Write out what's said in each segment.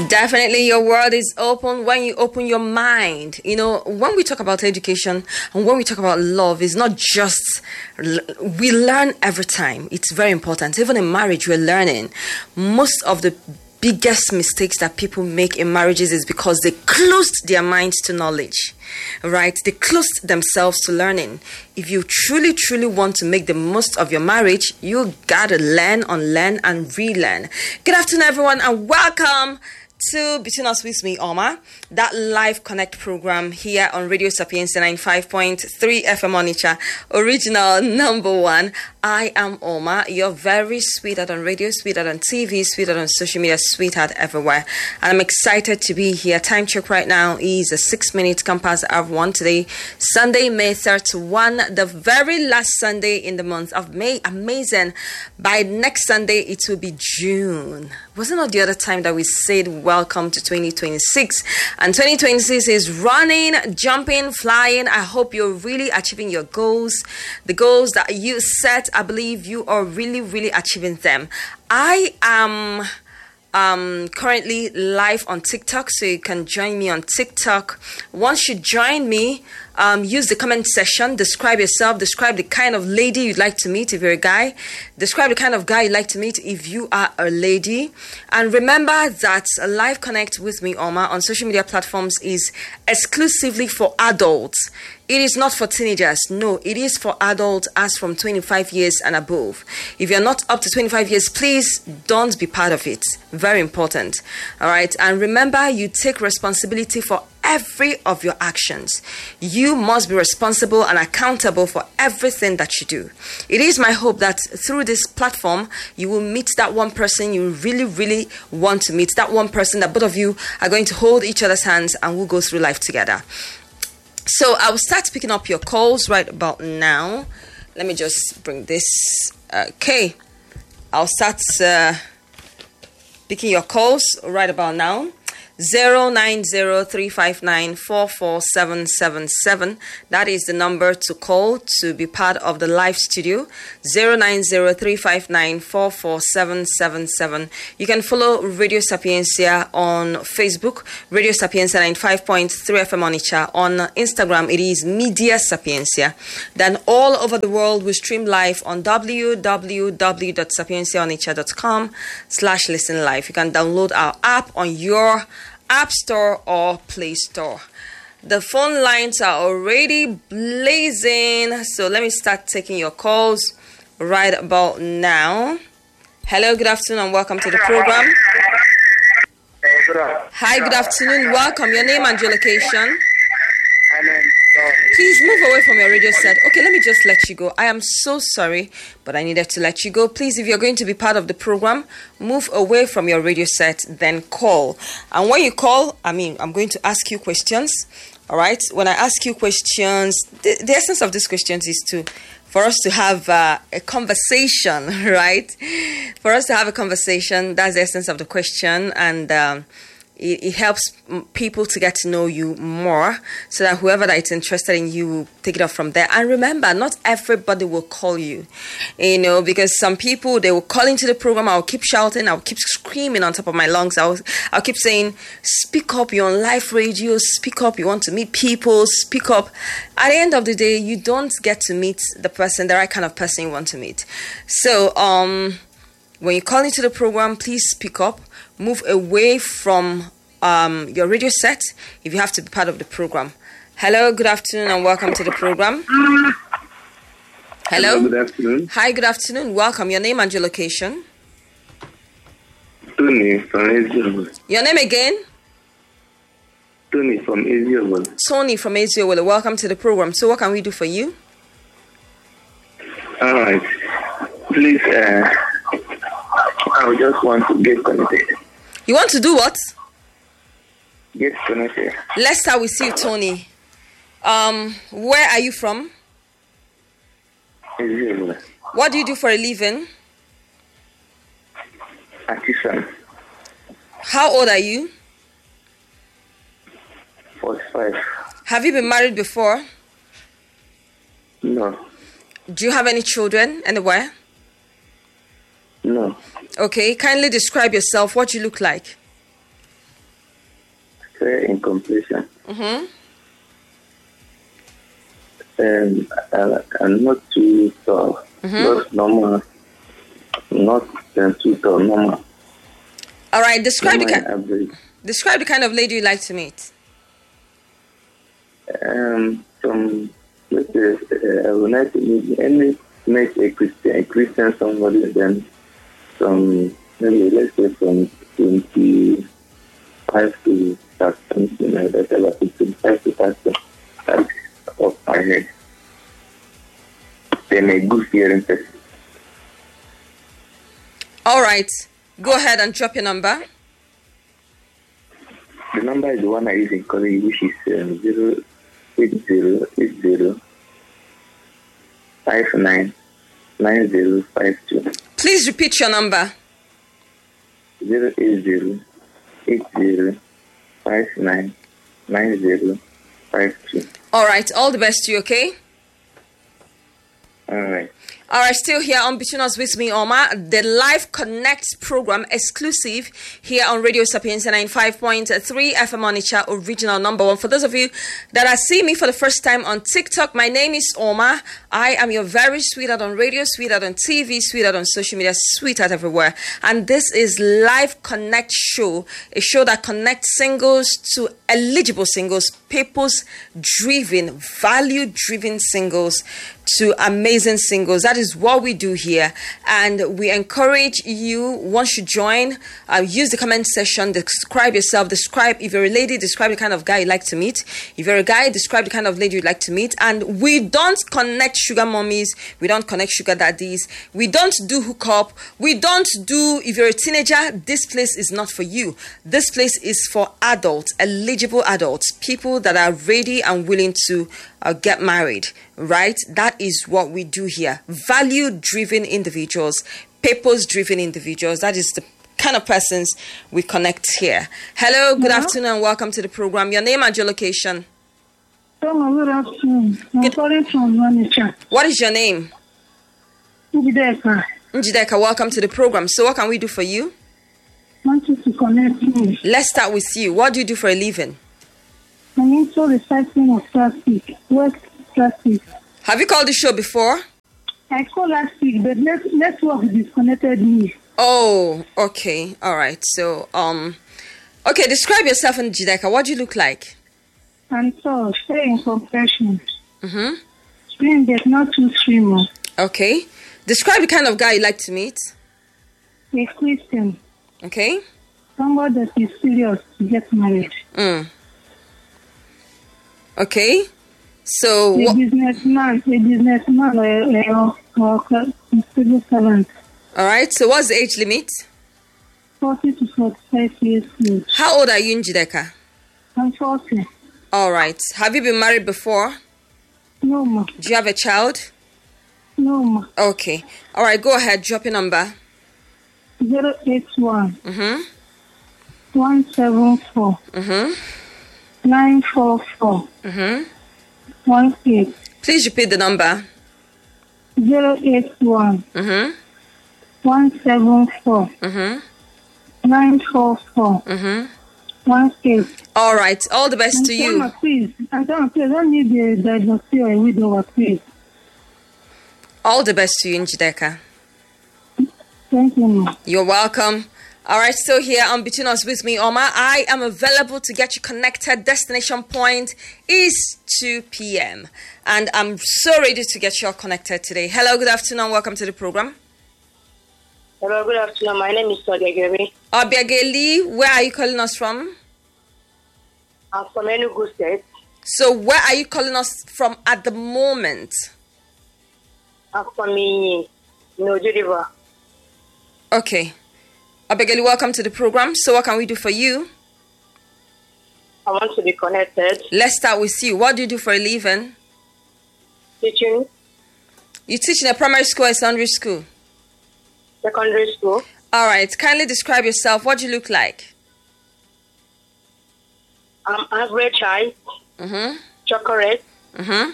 Definitely, your world is open when you open your mind. When we talk about education and when we talk about love, it's not just we learn every time. It's very important. Even in marriage, we're learning. Most of the biggest mistakes that people make in marriages is because they closed their minds to knowledge, right? They closed themselves to learning. If you truly, truly want to make the most of your marriage, you gotta learn, unlearn, and relearn. Good afternoon, everyone, and welcome to Between Us with me, Oma, that live connect program here on Radio Sapienza 95.3 FM Onitsha, original number one. I am Oma, your very sweetheart on radio, sweetheart on TV, sweetheart on social media, sweetheart everywhere. And I'm excited to be here. Time check right now is 6 minutes past hour 1 today, Sunday, May 31, the very last Sunday in the month of May. Amazing. By next Sunday, it will be June. Wasn't it the other time that we said welcome to 2026? And 2026 is running, jumping, flying. I hope you're really achieving your goals. The goals that you set, I believe you are really, really achieving them. I am currently live on TikTok, so you can join me on TikTok. Once you join me, use the comment section, describe yourself, describe the kind of lady you'd like to meet if you're a guy, describe the kind of guy you'd like to meet if you are a lady. And remember that Live Connect with me, Oma, on social media platforms is exclusively for adults. It is not for teenagers. No, it is for adults as from 25 years and above. If you're not up to 25 years, please don't be part of it. Very important. All right. And remember, you take responsibility for every of your actions. You must be responsible and accountable for everything that you do. It is my hope that through this platform, you will meet that one person you really, really want to meet. That one person that both of you are going to hold each other's hands and we'll go through life together. So I will start picking up your calls right about now. Let me just bring this. Okay. I'll start picking your calls right about now. 090-359-44777. That is the number to call to be part of the live studio. 090-359-44777. You can follow Radio Sapienza on Facebook, Radio Sapienza 95.3 FM Onitsha. On Instagram, it is Media Sapienza. Then all over the world, we stream live on www.sapienzaonitsha.com/listen live. You can download our app on your App Store or Play Store. The phone lines are already blazing, so let me start taking your calls right about now. Hello, good afternoon, and welcome to the program. Hi, good afternoon, welcome. Your name and your location. Please move away from your radio set. Okay, let me just let you go. I am so sorry, but I needed to let you go. Please, if you're going to be part of the program, move away from your radio set, then call. And when you call, I'm going to ask you questions. All right? When I ask you questions, the essence of these questions is for us to have a conversation, right? For us to have a conversation, that's the essence of the question. And it helps people to get to know you more so that whoever that is interested in you will take it up from there. And remember, not everybody will call you, because some people, they will call into the program. I'll keep shouting. I'll keep screaming on top of my lungs. I'll keep saying, speak up. You're on live radio. Speak up. You want to meet people. Speak up. At the end of the day, you don't get to meet the right kind of person you want to meet. So, when you call into the program, please speak up. Move away from your radio set if you have to be part of the program. Hello, good afternoon, and welcome to the program. Hello, good afternoon. Hi, good afternoon. Welcome. Your name and your location. Tony from Eziowole. Your name again? Tony from Eziowole. Tony from Eziowole. Welcome to the program. So what can we do for you? All right. Please, I just want to get connected. You want to do what? Get connected. Let's start with you, Tony. Where are you from? Eziowole. What do you do for a living? Artisan. How old are you? 45. Have you been married before? No. Do you have any children anywhere? No. Okay, kindly describe yourself, what you look like. fair in complexion. Mm-hmm. And not too tall. Not normal. Not too tall, normal. All right. Describe Average. the kind of lady you like to meet. From let's say, I would like to meet a Christian somebody, then from maybe let's say from 25 to 30, something like that, about 25 to 30. That's off my head. Then a good hearing person. All right. Go ahead and drop your number. The number is the one I use in college, which is 08080 599052. Please repeat your number. 08080 599052. All right. All the best to you, okay? All right. All right, still here on Between Us with me, Omar, the Live Connect program exclusive here on Radio Sapienza 95.3 FM Onitsha, original number one. For those of you that are seeing me for the first time on TikTok, my name is Omar. I am your very sweetheart on radio, sweetheart on TV, sweetheart on social media, sweetheart everywhere. And this is Live Connect show, a show that connects singles to eligible singles, purpose-driven, value-driven singles to amazing singles. That is what we do here, and we encourage you, once you join, use the comment section, describe yourself, describe, if you're a lady, describe the kind of guy you'd like to meet. If you're a guy, describe the kind of lady you'd like to meet. And we don't connect sugar mummies, we don't connect sugar daddies, we don't do hookup, we don't do, if you're a teenager, this place is not for you. This place is for adults, eligible adults, people that are ready and willing to get married, right? That is what we do here. Value-driven individuals, purpose-driven individuals. That is the kind of persons we connect here. Hello, good afternoon, and welcome to the program. Your name and your location. Good afternoon. I'm calling from Onitsha. What is your name? Njideka. Njideka, welcome to the program. So what can we do for you? I want you to connect me. Let's start with you. What do you do for a living? I'm into recycling of plastic, waste plastic. Have you called the show before? I called last week, but network disconnected me. Oh, okay. All right. So, okay, describe yourself in Njideka. What do you look like? I'm tall, fair in complexion. Mm-hmm. Slim, but not too slim. Okay. Describe the kind of guy you like to meet. A Christian. Okay. Somebody that is serious to get married. Okay. So a businessman or civil servant. All right. So what's the age limit? 40 to 45 years old. How old are you, Njideka? I'm 40. All right. Have you been married before? No, ma. Do you have a child? No, ma. Okay. All right. Go ahead. Drop your number. 081 Mm-hmm. 174 Mm-hmm. 944 Mm-hmm. 18. Please repeat the number. 081 Mm-hmm. 174 Mm-hmm. 944 Mm-hmm. 18. All right. All the best to you. Please. I don't need the diagnosis or a widower, please. All the best to you, Njideka. Thank you, ma. You're welcome. All right, so here on Between Us with me, Omar, I am available to get you connected. Destination point is 2 p.m. And I'm so ready to get you all connected today. Hello, good afternoon. Welcome to the program. Hello, good afternoon. My name is Obiageli. Obiageli, where are you calling us from? I'm from Enugu State. So where are you calling us from at the moment? I'm from Ojo River. Okay. Obiageli, welcome to the program. So what can we do for you? I want to be connected. Let's start with you. What do you do for a living? Teaching. You teach in a primary school or secondary school? Secondary school. All right. Kindly describe yourself. What do you look like? I'm average height. Mm-hmm. Chocolate. Mm-hmm.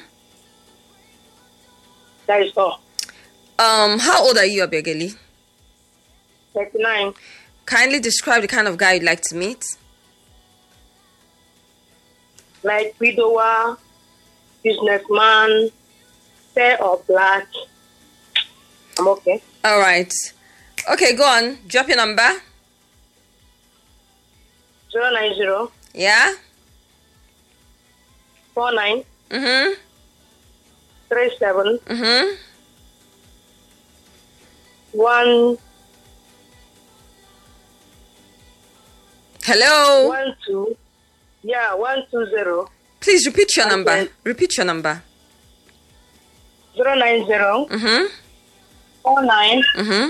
That is all. How old are you, Obiageli? 39. Kindly describe the kind of guy you'd like to meet. like widower, businessman, fair or black. I'm okay. All right. Okay, go on. Drop your number. 090 Yeah? 49 Mm-hmm. 37 Mm-hmm. 1 Hello? 12. Yeah, 120 Please repeat your number. Okay. Repeat your number. 090 Mm-hmm. 49 Mm-hmm.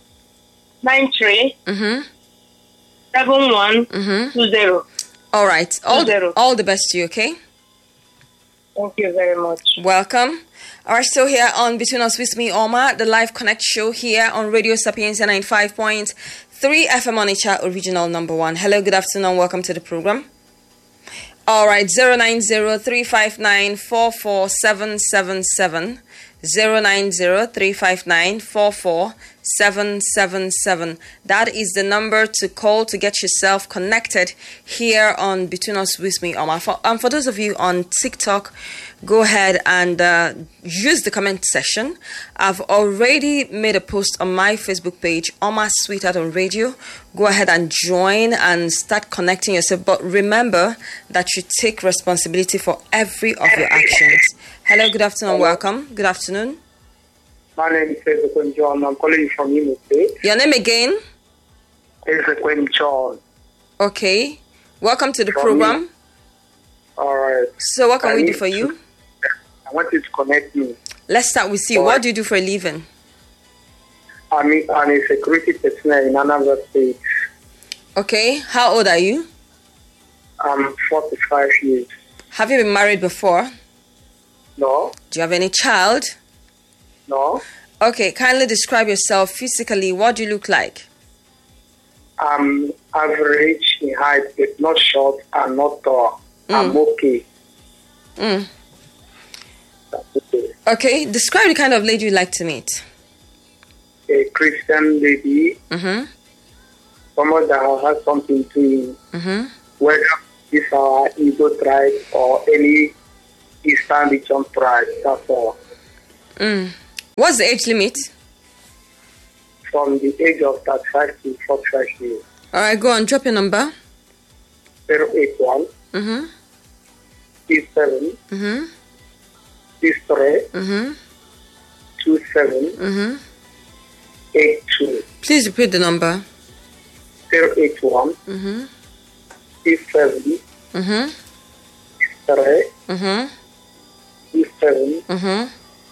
93 Mm-hmm. 71 Mm-hmm. 20. All right. Zero. All the best to you, okay? Thank you very much. Welcome. All right, still here on Between Us with me, Oma, the Live Connect show here on Radio Sapienza 95.3 FM Onitsha, original number 1. Hello, good afternoon. Welcome to the program. All right, 090-359-44777. 090-359-44777. That is the number to call to get yourself connected here on Between Us with me, Oma. For those of you on TikTok, go ahead and use the comment section. I've already made a post on my Facebook page, Oma Sweetheart on Radio. Go ahead and join and start connecting yourself. But remember that you take responsibility for every of your actions. Hello, good afternoon. Hello. Welcome. Good afternoon. My name is Ezekwem John. I'm calling you from Imo State. Your name again? Ezekwem John. Okay. Welcome to the From program. Imo. All right. So what can we do for you? I want you to connect me. Let's start with you. All What right. do you do for a living? I'm a security personnel in Anambra State. Okay. How old are you? I'm 45 years. Have you been married before? No, Do you have any child? no. Okay. Kindly describe yourself physically. What do you look like? I'm average in height, but not short and not tall. I'm okay. Mm. That's okay. Okay. Describe the kind of lady you like to meet. A Christian lady, Mm-hmm. someone that has something to Mm-hmm. whether it's our Igbo tribe or any Eastern region tribe, that's all. Mm. What's the age limit? From the age of 35 to 45 years. All right. Go on. Drop your number. 081 Mm-hmm. 37 Mm-hmm. 63 Mm-hmm. 27 Mm-hmm. 82. Please repeat the number. 081 Mm-hmm. 37 Mm-hmm. 63 Mm-hmm. 27 Mm-hmm.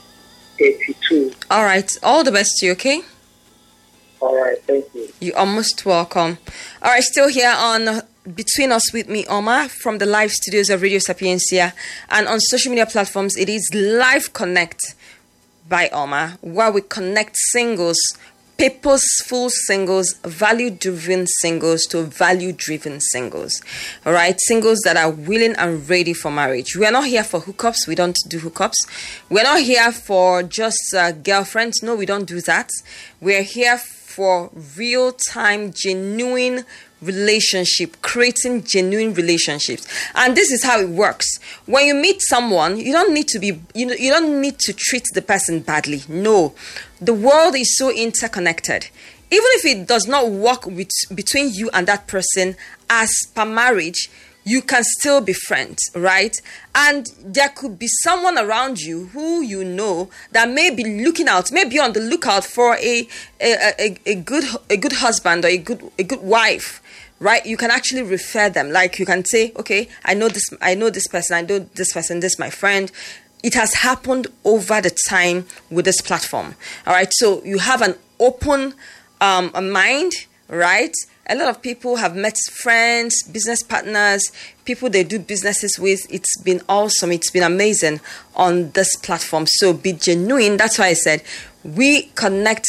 82. All right. All the best to you, okay? All right, thank you. You're almost welcome. All right, still here on Between Us with me, Oma, from the live studios of Radio Sapienza. And on social media platforms, it is Live Connect by Oma, where we connect singles, purposeful singles, value-driven singles to value-driven singles. All right, singles that are willing and ready for marriage. We are not here for hookups. We don't do hookups. We're not here for just girlfriends. No, we don't do that. We're here for real-time, genuine relationship, creating genuine relationships. And this is how it works. When you meet someone, you don't need to be, you don't need to treat the person badly. No, the world is so interconnected. Even if it does not work between you and that person as per marriage, you can still be friends, right? And there could be someone around you who you know that may be looking out, may be on the lookout for a good husband or a good wife, right? You can actually refer them. Like you can say, okay, I know this person, this is my friend. It has happened over the time with this platform. All right. So you have an open a mind, right? A lot of people have met friends, business partners, people they do businesses with. It's been awesome. It's been amazing on this platform. So be genuine. That's why I said we connect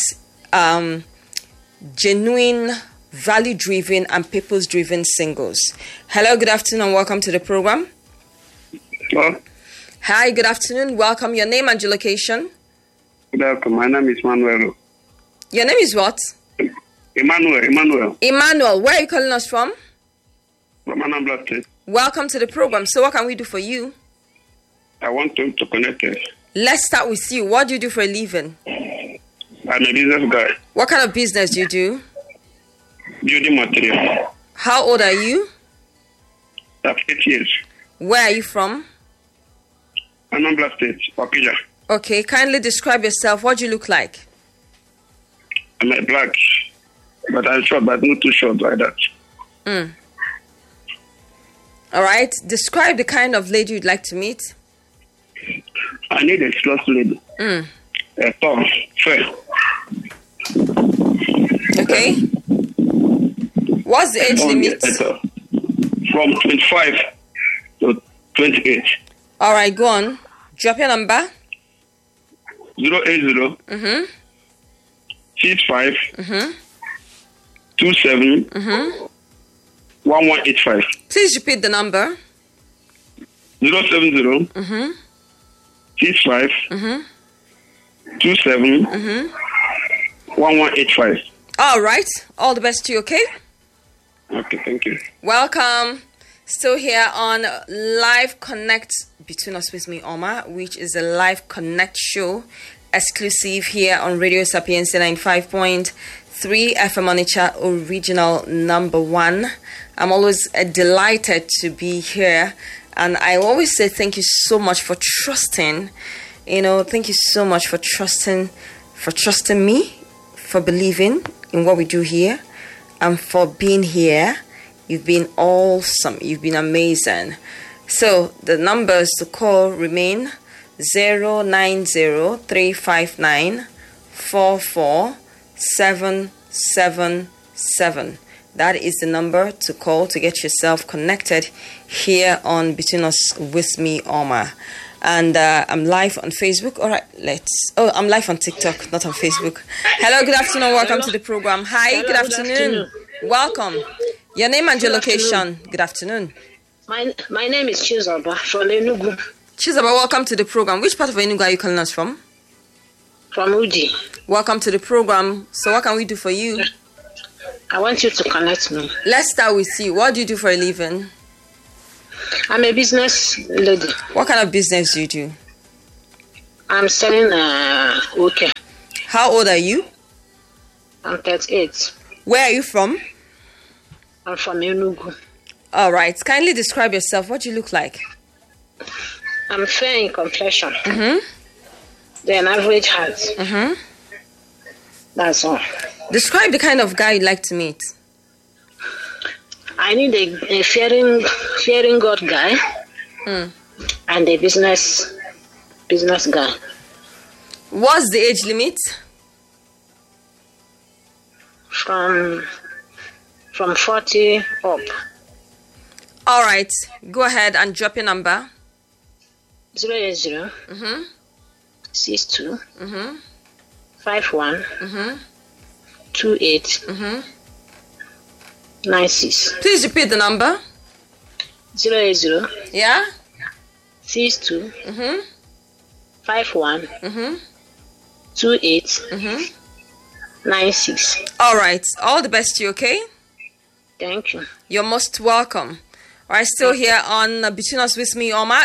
genuine, value-driven and purpose-driven singles. Hello, good afternoon and welcome to the program. Hello. Hi, good afternoon. Welcome. Your name and your location. Good afternoon. My name is Manuel. Your name is what? Emmanuel. Emmanuel. Where are you calling us from? From Anambra State. Welcome to the program. So what can we do for you? I want to connect it. Let's start with you. What do you do for a living? I'm a business guy. What kind of business do you do? Building material. How old are you? I have 8 years. Where are you from? Anambra State, Papilla. Okay, kindly describe yourself. What do you look like? I'm a black, but I'm short, but not too short like that. All right. Describe the kind of lady you'd like to meet. I need a slow lady. A tall, fair. Okay. What's the age limit? From 25 to 28. All right, go on. Drop your number. 080 65 27 1185. Please repeat the number. 070 65 27 1185. All right. All the best to you, okay? Okay, thank you. Welcome. Still here on Live Connect Between Us With Me, Oma, which is a live connect show exclusive here on Radio Sapienza 95.3 FM Onitsha, original number 1. I'm always delighted to be here, and I always say thank you so much for trusting. Thank you so much for trusting me, for believing in what we do here, and for being here. You've been awesome. You've been amazing. So the numbers to call remain 090-359-44777. That is the number to call to get yourself connected here on Between Us With Me, Oma. And I'm live on Facebook. All right, I'm live on TikTok, not on Facebook. Hello, good afternoon. Welcome to the program. Hi, Hello, good afternoon. Welcome. Your name and your location. Good afternoon. My name is Chizoba from Enugu. Chizoba, welcome to the program. Which part of Enugu are you calling us from? From Uji. Welcome to the program. So what can we do for you? I want you to connect me. Let's start with you. What do you do for a living? I'm a business lady. What kind of business do you do? I'm selling okay. How old are you? I'm 38. Where are you from? I'm from Enugu. All right. Kindly describe yourself. What do you look like? I'm fair in complexion. Then average height. That's all. Describe the kind of guy you'd like to meet. I need a fearing God guy and a business guy. What's the age limit? From 40 up. All right. Go ahead and drop your number. 080 62 51 28 96. Please repeat the number. 080 Yeah? 62 51 28 96. All right. All the best to you, okay? Thank you. You're most welcome. All right, still here on Between Us With Me, Oma,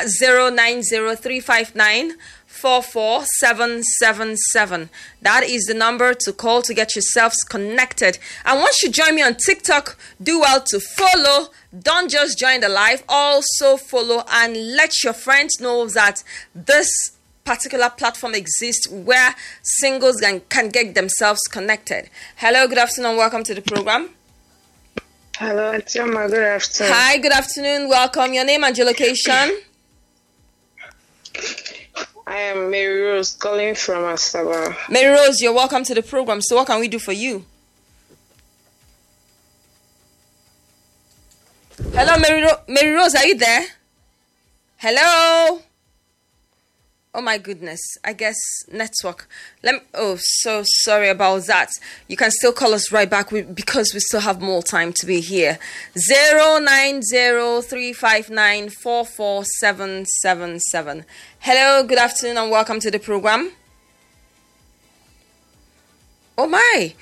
090-359-44777. That is the number to call to get yourselves connected. And once you join me on TikTok, do well to follow. Don't just join the live, also follow and let your friends know that this particular platform exists where singles can get themselves connected. Hello, good afternoon. Welcome to the program. Hello, Atioma. Good afternoon. Hi, good afternoon. Welcome. Your name and your location? I am Mary Rose calling from Asaba. Mary Rose, you're welcome to the program. So what can we do for you? Hello, Mary Rose, are you there? Hello? Oh my goodness, I guess network. So sorry about that. You can still call us right back because we still have more time to be here. 090-359-44777. Hello, good afternoon and welcome to the program. Oh my,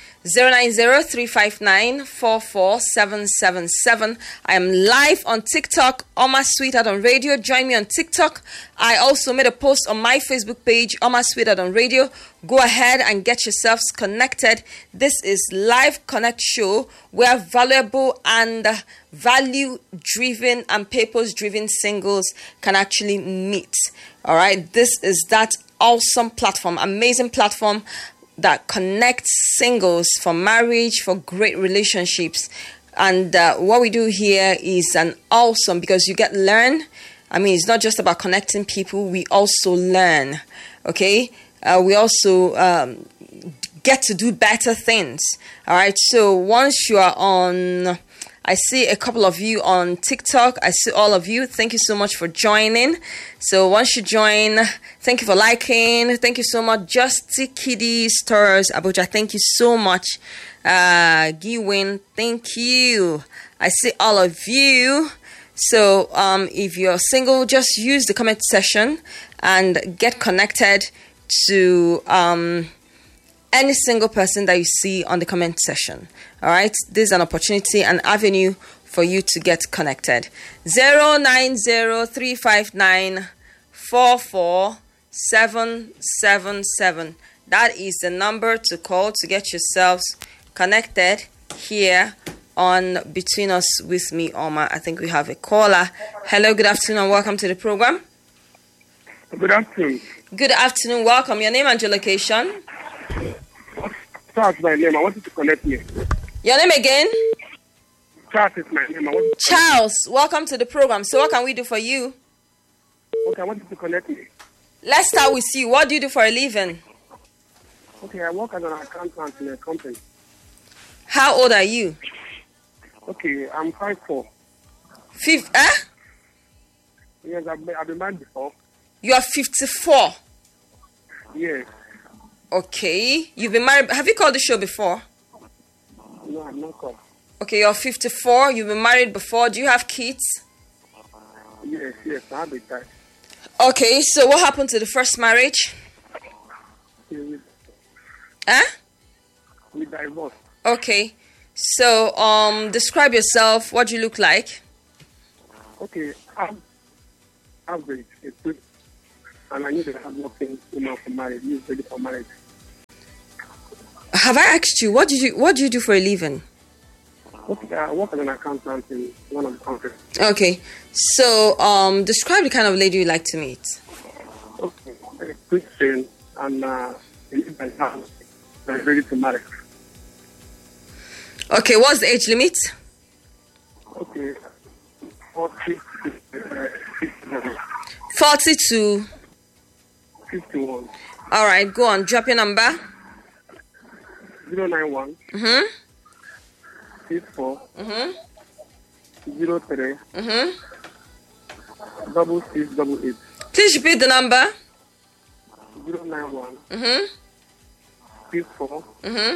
090-359-44777. I am live on TikTok, Oma Sweetheart on Radio. Join me on TikTok. I also made a post on my Facebook page, Oma Sweetheart on Radio. Go ahead and get yourselves connected. This is Live Connect Show, where valuable and value-driven and purpose-driven singles can actually meet. All right, this is that awesome platform, amazing platform that connects singles for marriage, for great relationships. And what we do here is an awesome, because you get learn. I mean, it's not just about connecting people. We also learn, okay? We also get to do better things, all right? So once you are on... I see a couple of you on TikTok. I see all of you. Thank you so much for joining. So once you join, thank you for liking. Thank you so much. Justy Kiddy Stars Abuja, thank you so much. Giwin, thank you. I see all of you. So if you're single, just use the comment section and get connected to any single person that you see on the comment section. All right, this is an opportunity, an avenue for you to get connected. 090-359-44777. That is the number to call to get yourselves connected here on Between Us with me, Oma. I think we have a caller. Hello, good afternoon, and welcome to the program. Good afternoon. Good afternoon, welcome. Your name and your location? Charles is my name. I wanted to connect you. Your name again? Charles is my name. Charles, welcome to the program. So what can we do for you? Okay, I wanted to connect you. Let's start with you. What do you do for a living? Okay, I work as an accountant in a company. How old are you? Okay, I'm 5'4". Yes, I've been married before. You are 54. Yes. Okay, you've been married. Have you called the show before? No, I'm not called. Okay, you're 54. You've been married before. Do you have kids? Yes, I have a child. Okay, so what happened to the first marriage? We divorced. Okay, so describe yourself. What do you look like? Okay, I'm average, and I need to have nothing enough for marriage. He's ready for marriage. Have I asked you what do you do for a living? Okay, I work as an accountant in one of the countries. Okay, so describe the kind of lady you like to meet. Okay, a Christian and ready to marry. Okay, what's the age limit? Okay, 40 to 51. All right, go on. Drop your number. 091 64 03 6688. Please repeat the number. 091 64 03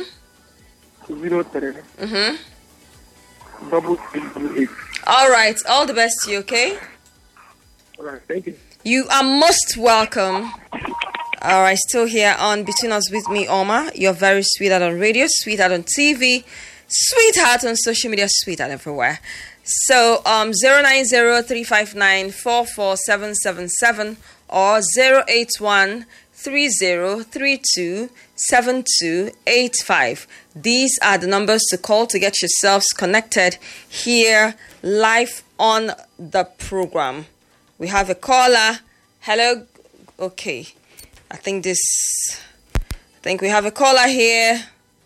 6688. All right, all the best to you, okay? All right, thank you. You are most welcome. All right, still here on Between Us with me, Oma. You're very sweetheart on radio, sweetheart on TV, sweetheart on social media, sweetheart everywhere. So 090-359-44777 or 081-3032-7285. These are the numbers to call to get yourselves connected here live on the program. We have a caller. Hello. Okay. I think we have a caller here.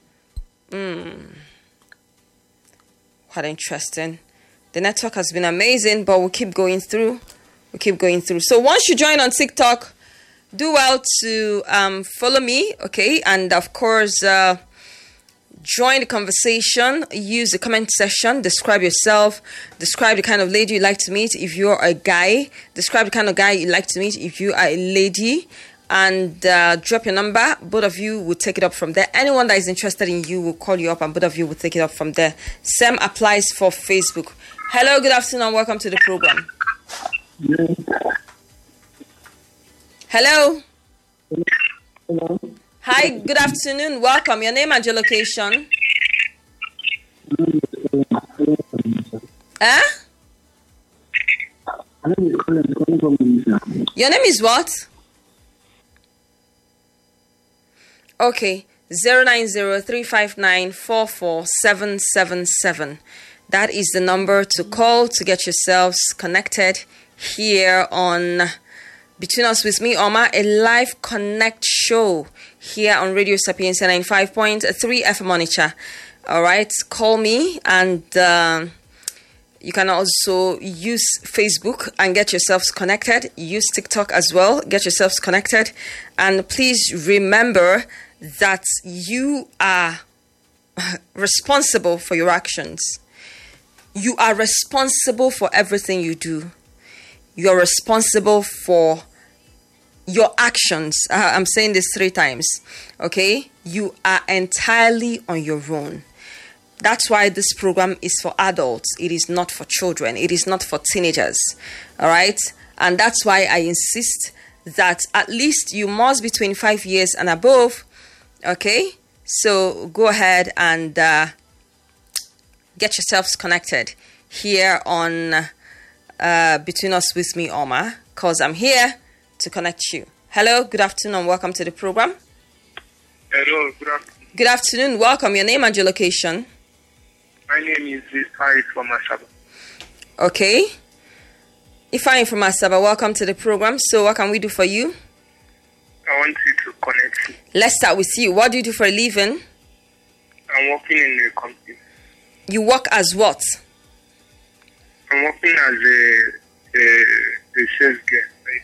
Quite interesting. The network has been amazing, but we'll keep going through. So once you join on TikTok, do well to follow me, okay? And of course, join the conversation. Use the comment section. Describe yourself. Describe the kind of lady you like to meet. If you're a guy, describe the kind of guy you like to meet. If you are a lady, and drop your number. Both of you will take it up from there. Anyone that is interested in you will call you up, and both of you will take it up from there. Same applies for Facebook. Hello, good afternoon, and welcome to the program. Hello. Hello. Hi, good afternoon. Welcome. Your name and your location. Eh? Your name is what? Okay. 090-359-44777. That is the number to call to get yourselves connected here on Between Us with me, Oma, a live connect show here on Radio Sapienza 95.3 FM Onitsha. All right, call me, and you can also use Facebook and get yourselves connected. Use TikTok as well, get yourselves connected. And please remember that you are responsible for your actions. You are responsible for everything you do. You're responsible for your actions. I'm saying this 3 times. Okay? You are entirely on your own. That's why this program is for adults. It is not for children. It is not for teenagers. All right? And that's why I insist that at least you must be 25 years and above. Okay? So go ahead and get yourselves connected here on Between Us with me, Oma, because I'm here to connect you. Hello, good afternoon, welcome to the program. Hello, good afternoon. Good afternoon, welcome. Your name and your location. My name is Ifai from Asaba. Okay. Ifai from Asaba, welcome to the program. So what can we do for you? I want you to connect me. Let's start with you. What do you do for a living? I'm working in a company. You work as what? I'm working as a sales girl.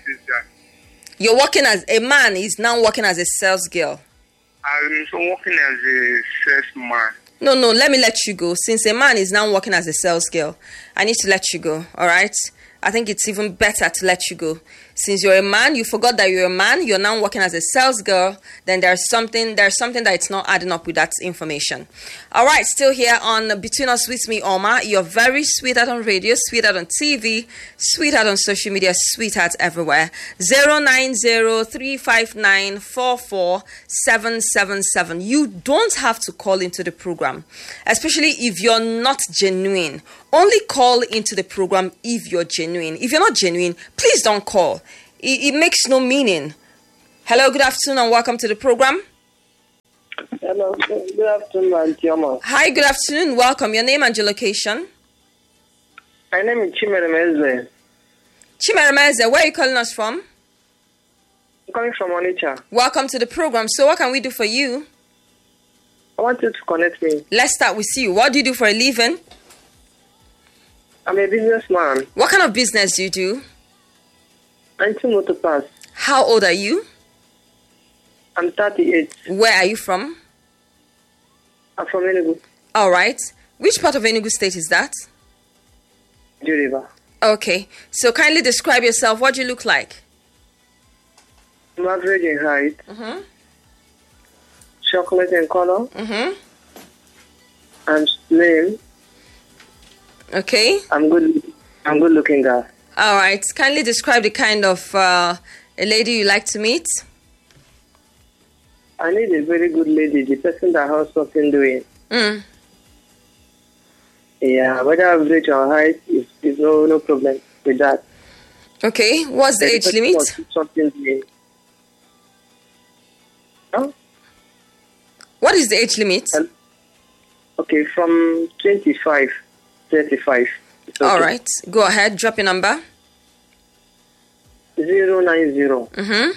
You're working as a man is now working as a sales girl. I'm so working as a salesman. No, let me let you go. Since a man is now working as a sales girl, I need to let you go, all right? I think it's even better to let you go. Since you're a man, you forgot that you're a man, you're now working as a sales girl, then there's something that it's not adding up with that information. All right, still here on Between Us with me, Oma. You're very sweetheart on radio, sweetheart on TV, sweetheart on social media, sweetheart everywhere. 090-359-44777. You don't have to call into the program, especially if you're not genuine. Only call into the program if you're genuine. If you're not genuine, please don't call. It makes no meaning. Hello, good afternoon, and welcome to the program. Hello, good afternoon, Auntie Oma. Hi, good afternoon, welcome. Your name and your location? My name is Chimeremeze. Chimeremeze, where are you calling us from? I'm calling from Onitsha. Welcome to the program. So what can we do for you? I want you to connect me. Let's start with you. What do you do for a living? I'm a businessman. What kind of business do you do? Anti-motor pass. How old are you? I'm 38. Where are you from? I'm from Enugu. All right. Which part of Enugu State is that? River. Okay. So kindly describe yourself. What do you look like? I'm average in height. Mm-hmm. Chocolate in color. Mm-hmm. I'm slim. Okay. I'm good looking guy. All right. Kindly describe the kind of a lady you like to meet. I need a very good lady, the person that has something doing. Yeah, whether average or height is no problem with that. Okay. What's the age limit? Something doing. Huh? What is the age limit? Okay, from 25, 35. Okay. All right. Go ahead. Drop your number. 090. Mm-hmm.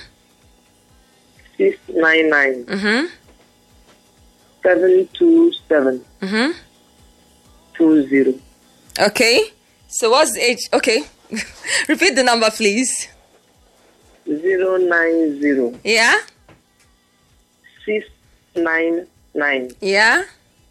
699. Mm-hmm. 727. Mm-hmm. 20. Okay. So what's the age? Okay. Repeat the number, please. 090. Yeah? 699. Yeah?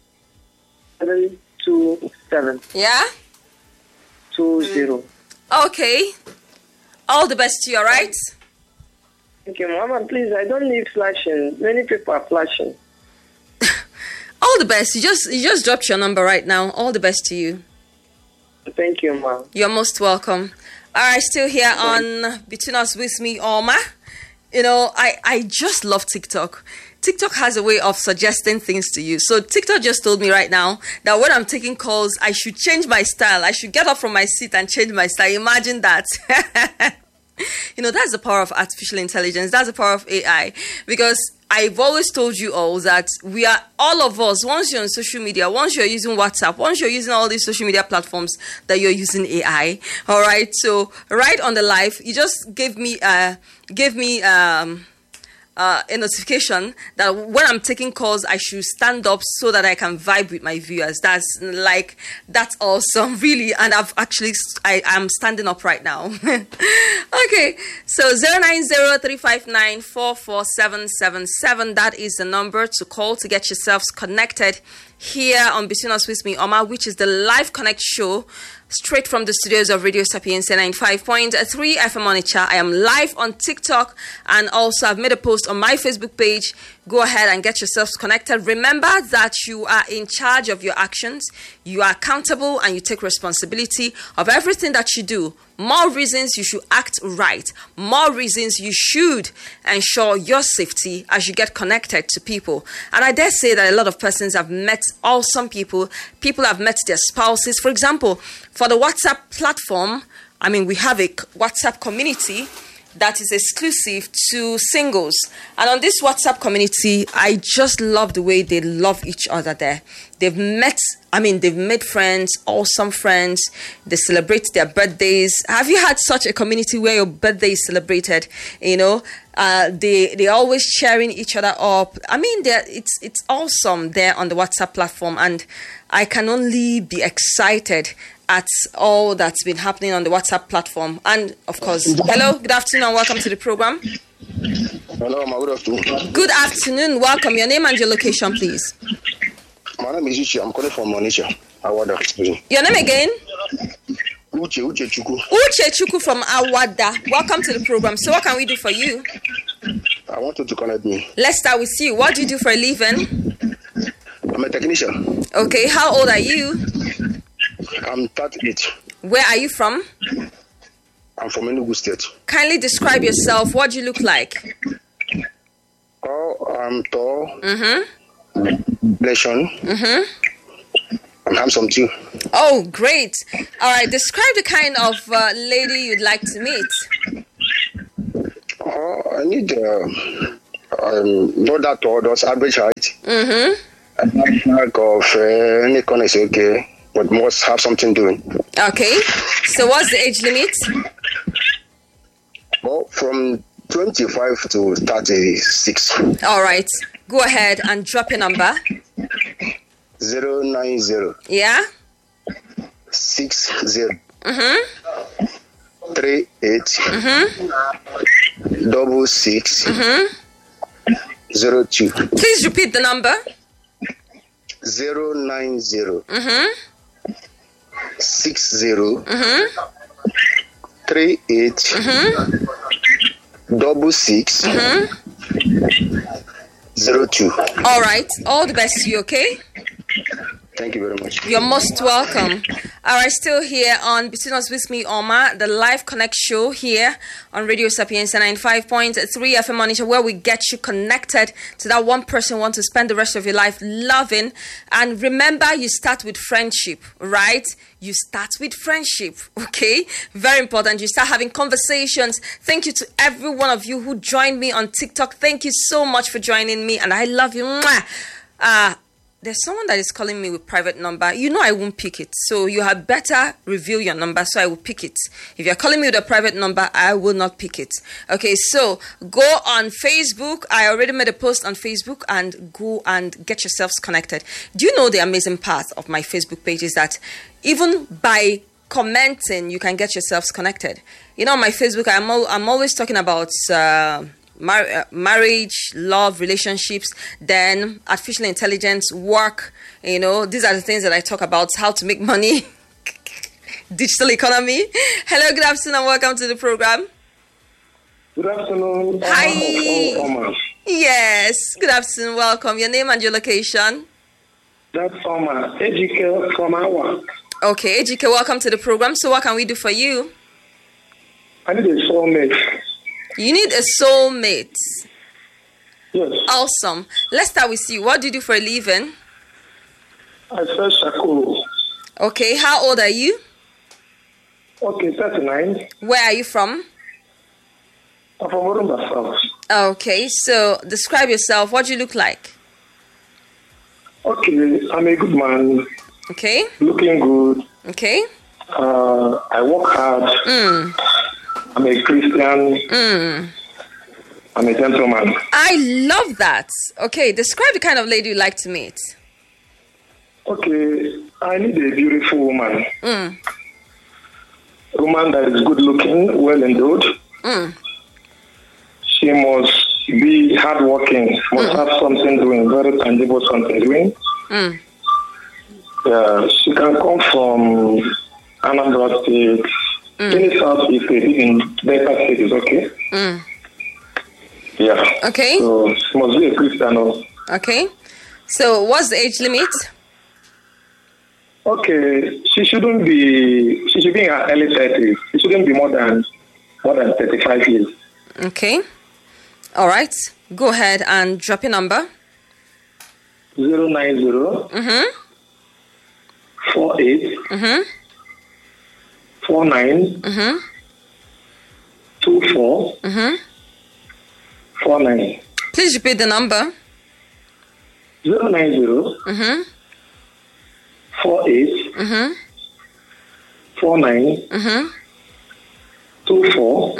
727. Yeah? 20. Okay. All the best to you, all right? Thank you, Mama. Please, I don't need flashing. Many people are flashing. All the best. You just dropped your number right now. All the best to you. Thank you, Mom. You're most welcome. All right, still here on Between Us with me, Oma. You know, I just love TikTok. TikTok has a way of suggesting things to you. So TikTok just told me right now that when I'm taking calls, I should change my style. I should get up from my seat and change my style. Imagine that. That's the power of artificial intelligence. That's the power of AI. Because I've always told you all that we are, all of us, once you're on social media, once you're using WhatsApp, once you're using all these social media platforms, that you're using AI. All right. So right on the live, you just gave me a notification that when I'm taking calls, I should stand up so that I can vibe with my viewers. That's awesome, really. And I'm standing up right now. Okay, so 090-359-44777. That is the number to call to get yourselves connected here on Between Us with me, Oma, which is the Live Connect show straight from the studios of Radio Sapienza 95.3 FM Onitsha. I am live on TikTok, and also I've made a post on my Facebook page. Go ahead and get yourselves connected. Remember that you are in charge of your actions. You are accountable and you take responsibility of everything that you do. More reasons you should act right. More reasons you should ensure your safety as you get connected to people. And I dare say that a lot of persons have met awesome people. People have met their spouses. For example, for the WhatsApp platform, we have a WhatsApp community that is exclusive to singles. And on this WhatsApp community, I just love the way they love each other there. They've made friends, awesome friends. They celebrate their birthdays. Have you had such a community where your birthday is celebrated? They're always cheering each other up. It's awesome there on the WhatsApp platform. And I can only be excited at all that's been happening on the WhatsApp platform. And, of course, hello, good afternoon, and welcome to the program. Hello, good afternoon. Good afternoon, welcome. Your name and your location, please. My name is Uche. I'm calling from Onitsha. Awada. Your name again? Uche Chuku. Uche Chuku from Awada. Welcome to the program. So what can we do for you? I want you to connect me. Let's start with you. What do you do for a living? I'm a technician. Okay, how old are you? I'm 38. Where are you from? I'm from Enugu State. Kindly describe yourself. What do you look like? Oh, I'm tall. Blation. I'm handsome too. Oh, great. All right, describe the kind of lady you'd like to meet. Oh, I need not that tall, that's average height. Like of any kind is okay, but must have something doing. Okay, so what's the age limit? Well, from 25 to 36. All right, go ahead and drop your number. 090. Yeah. 60. 38. 66. 02. Please repeat the number. 090. 60. 38. 66. 02. All right. All the best to you, okay? Thank you very much. You're most welcome. All right, still here on Between Us with me, Oma, the Live Connect show here on Radio Sapienza 95.3 FM Onitsha, where we get you connected to that one person you want to spend the rest of your life loving. And remember, you start with friendship, right? You start with friendship, okay? Very important. You start having conversations. Thank you to every one of you who joined me on TikTok. Thank you so much for joining me, and I love you. Mwah. There's someone that is calling me with private number. You know I won't pick it. So you had better reveal your number so I will pick it. If you're calling me with a private number, I will not pick it. Okay, so go on Facebook. I already made a post on Facebook, and go and get yourselves connected. Do you know the amazing part of my Facebook page is that even by commenting, you can get yourselves connected. You know, on my Facebook, I'm always talking about marriage, love, relationships, then artificial intelligence, work. You know, these are the things that I talk about, how to make money, digital economy. Hello, good afternoon, and welcome to the program. Good afternoon. Hi. Yes, good afternoon, welcome. Your name and your location? That's Oma. Ejike from Awa. Okay, Ejike, welcome to the program. So what can we do for you? I need a soulmate. You need a soulmate. Yes. Awesome. Let's start with you. What do you do for a living? I sell Shakuro. Okay. How old are you? Okay, 39. Where are you from? I'm from Orumba South. Okay. So describe yourself. What do you look like? Okay, I'm a good man. Okay. Looking good. Okay. I work hard. I'm a Christian. I'm a gentleman. I love that. Okay. Describe the kind of lady you like to meet. Okay, I need a beautiful woman. Mm. A woman that is good looking, well endowed. She must be hardworking, must have something doing, very tangible something doing. She can come from Anambra State, any Southeast State, even Delta State is okay. Yeah. Okay. So she must be a Christian also. Okay. So what's the age limit? Okay, she should be in her early 30s. She shouldn't be more than 35 years. Okay. All right. Go ahead and drop your number. 090 48 49 24 49. Please repeat the number. 090 48 49 24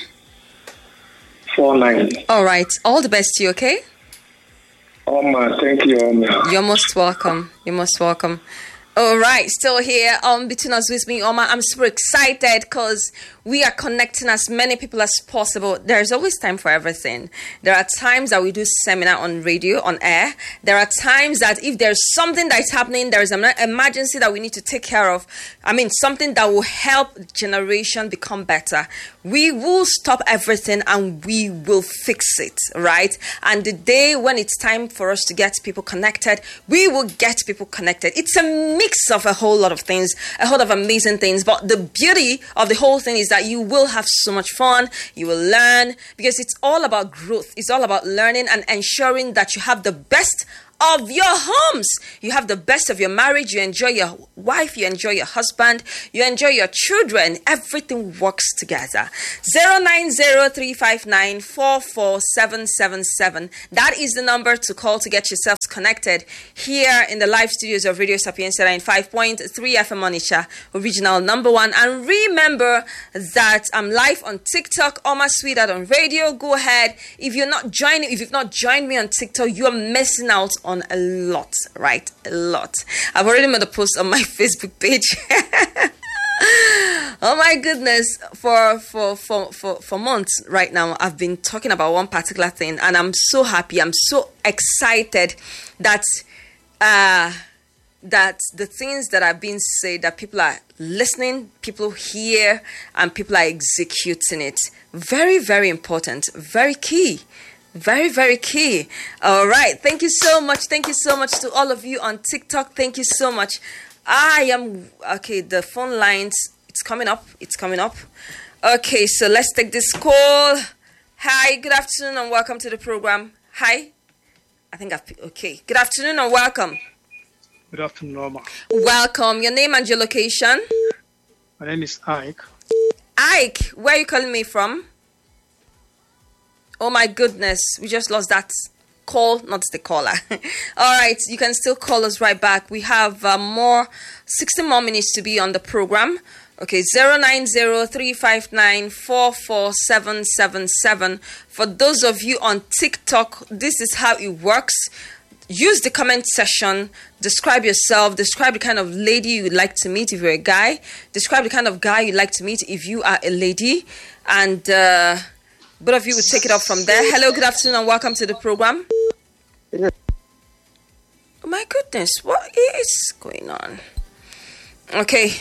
49. All right. All the best to you, okay? Oma, thank you, Oma. You're most welcome. You're most welcome. All right, still here between us with me, Oma. I'm super excited because we are connecting as many people as possible. There's always time for everything. There are times that we do seminar on radio, on air. There are times that if there's something that is happening, there is an emergency that we need to take care of. I mean, something that will help generation become better. We will stop everything and we will fix it, right? And the day when it's time for us to get people connected, we will get people connected. It's a mix of a whole lot of things, a whole lot of amazing things. But the beauty of the whole thing is that you will have so much fun. You will learn because it's all about growth. It's all about learning and ensuring that you have the best of your homes. You have the best of your marriage. You enjoy your wife. You enjoy your husband. You enjoy your children. Everything works together. 090-359-44777. That is the number to call to get yourselves connected here in the live studios of Radio Sapienza 95.3 FM Onitsha, original number 1. And remember that I'm live on TikTok, Oma Sweetheart on radio. Go ahead. If you've not joined me on TikTok, you are missing out on a lot, right? A lot. I've already made a post on my Facebook page. Oh my goodness, for months right now, I've been talking about one particular thing, and I'm so happy, I'm so excited that the things that are being said, that people are listening, people hear, and people are executing it. Very, very important, very key. Very, very key. All right. Thank you so much. Thank you so much to all of you on TikTok. Thank you so much. Okay, the phone lines, it's coming up. Okay, so let's take this call. Hi, good afternoon and welcome to the program. Hi. Okay. Good afternoon and welcome. Good afternoon, Norma. Welcome. Your name and your location? My name is Ike. Ike, where are you calling me from? Oh my goodness, we just lost that call, not the caller. All right, you can still call us right back. We have 60 more minutes to be on the program. Okay, 090-359-44777. For those of you on TikTok, this is how it works. Use the comment section. Describe yourself. Describe the kind of lady you would like to meet if you're a guy. Describe the kind of guy you'd like to meet if you are a lady. And both of you will take it up from there. Hello, good afternoon, and welcome to the program. Oh my goodness, what is going on? Okay,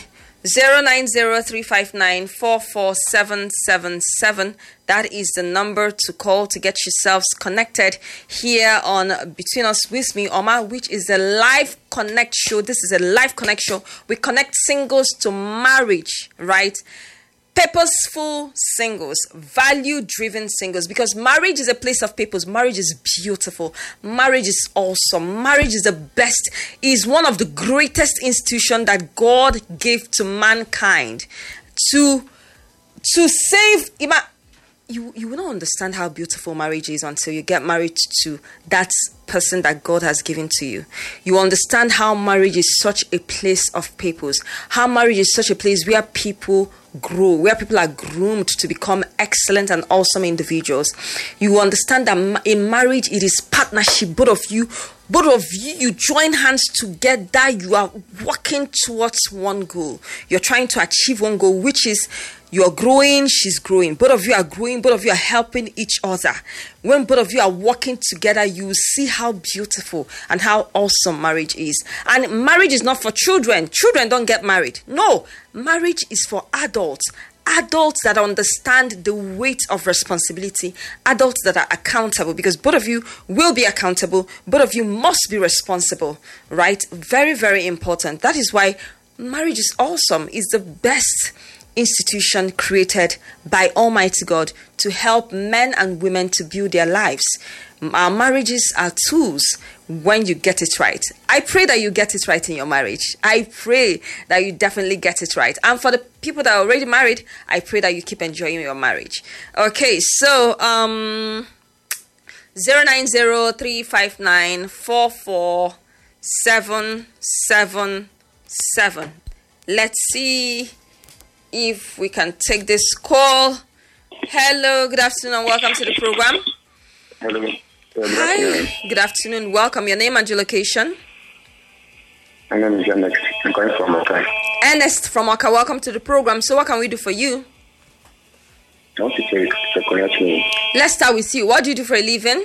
090-359-44777. That is the number to call to get yourselves connected here on Between Us with me, Oma, which is a live connect show. This is a live connect show. We connect singles to marriage, right? Purposeful singles, value-driven singles, because marriage is a place of purpose. Marriage is beautiful. Marriage is awesome. Marriage is the best. Is one of the greatest institutions that God gave to mankind to save. You will not understand how beautiful marriage is until you get married to that person that God has given to you. You understand how marriage is such a place of purpose, how marriage is such a place where people grow, where people are groomed to become excellent and awesome individuals. You understand that in marriage, it is partnership. Both of you, you join hands together. You are working towards one goal. You're trying to achieve one goal, which is you're growing, she's growing. Both of you are growing. Both of you are helping each other. When both of you are working together, you will see how beautiful and how awesome marriage is. And marriage is not for children. Children don't get married. No, marriage is for adults. Adults that understand the weight of responsibility. Adults that are accountable, because both of you will be accountable. Both of you must be responsible, right? Very, very important. That is why marriage is awesome. It's the best institution created by Almighty God to help men and women to build their lives. Our marriages are tools when you get it right. I pray that you get it right in your marriage. I pray that you definitely get it right. And for the people that are already married, I pray that you keep enjoying your marriage. Okay, so 090-359-44777. Let's see if we can take this call. Hello, good afternoon, welcome to the program. Hello. Hi, good afternoon, welcome. Your name and your location? My name is Ernest. I'm calling from Oka. Ernest from Oka, welcome to the program. So what can we do for you? I want to connect me. Let's start with you. What do you do for a living?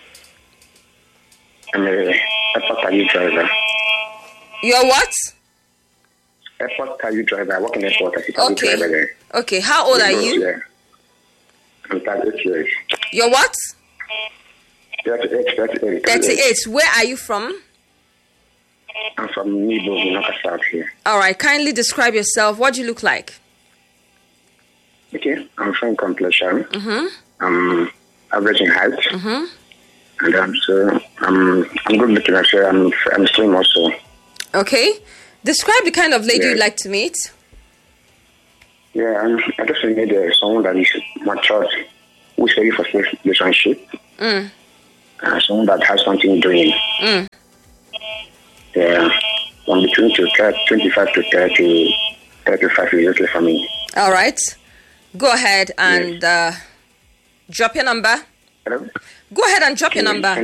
I'm a airport cargo driver. You're what? Airport cargo driver. I work in airport as a cargo driver there. Okay, how old are you? There. I'm 38 years. You're what? 38. 38. Where are you from? I'm from Nibo, Noka South here. All right, kindly describe yourself. What do you look like? Okay, I'm from complexion. Mm-hmm. I'm average in height. Mm-hmm. And I'm good looking. I'm slim also. Okay. Describe the kind of lady you'd like to meet. Yeah, I just need someone that is mature, who is ready for relationship. Someone that has something doing. Yeah, from between 25 to 35 is okay for me. All right. Go ahead and drop your number. Hello? Go ahead and drop your number.